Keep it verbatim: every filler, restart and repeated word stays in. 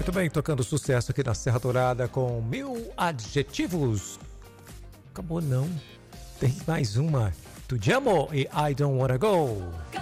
Muito bem, tocando sucesso aqui na Serra Dourada com Mil Adjetivos. Acabou não. Tem mais uma. Tu Amo e I Don't Wanna Go.